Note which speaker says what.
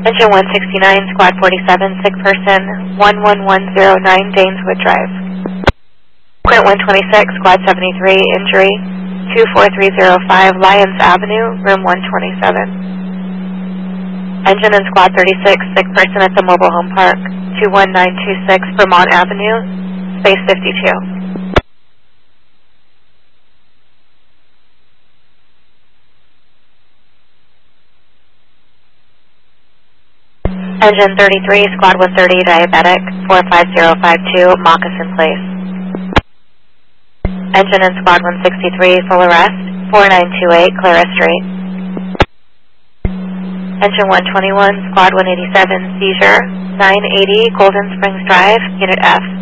Speaker 1: Engine 169, Squad 47, sick person, 11109 Daneswood Drive. Print 126, Squad 73, injury, 24305 Lyons Avenue, room 127. Engine in Squad 36, sick person at the mobile home park, 21926 Vermont Avenue, space 52. Engine 33, Squad 130, diabetic, 45052, Moccasin Place. Engine in Squad 163, full arrest, 4928, Clara Street. Engine 121, Squad 187, seizure, 980, Golden Springs Drive, Unit F.